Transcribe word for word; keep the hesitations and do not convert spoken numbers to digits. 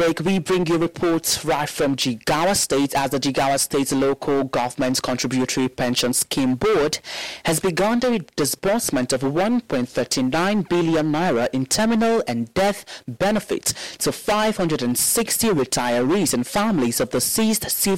We bring you reports right from Jigawa State as the Jigawa State Local Government Contributory Pension Scheme Board has begun the disbursement of one point three nine billion naira in terminal and death benefits to five hundred sixty retirees and families of deceased civil